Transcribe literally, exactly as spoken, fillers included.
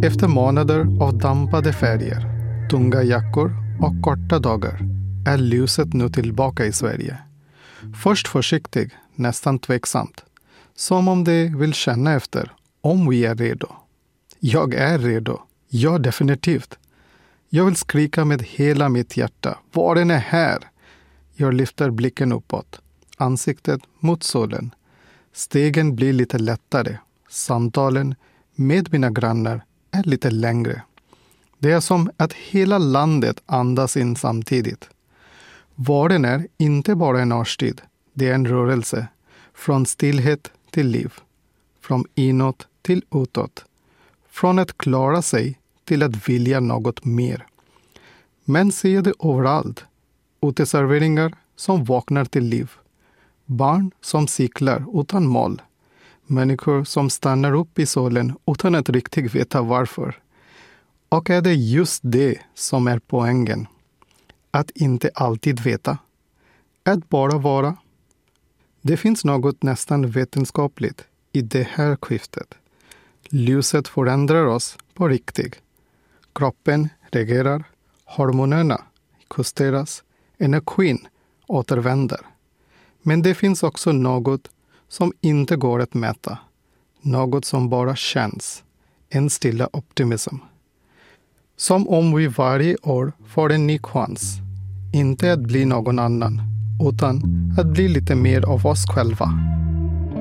Efter månader av dampade färger, tunga jackor och korta dagar är ljuset nu tillbaka i Sverige. Först försiktig, nästan tveksamt. Som om det vill känna efter om vi är redo. Jag är redo. Ja, definitivt. Jag vill skrika med hela mitt hjärta. Våren är här. Jag lyfter blicken uppåt. Ansiktet mot solen. Stegen blir lite lättare. Samtalen med mina grannar är lite längre. Det är som att hela landet andas in samtidigt. Våren är inte bara en årstid. Det är en rörelse. Från stillhet till liv. Från inåt till utåt. Från att klara sig till att vilja något mer. Men ser det överallt. Uteserveringar som vaknar till liv. Barn som cyklar utan mål. Människor som stannar upp i solen utan att riktigt veta varför. Och är det just det som är poängen? Att inte alltid veta. Att bara vara. Det finns något nästan vetenskapligt i det här skiftet. Ljuset förändrar oss på riktigt. Kroppen reagerar. Hormonerna justeras. Energin återvänder. Men det finns också något som inte går att mäta. Något som bara känns. En stilla optimism. Som om vi varje år får en ny chans. Inte att bli någon annan, utan att bli lite mer av oss själva.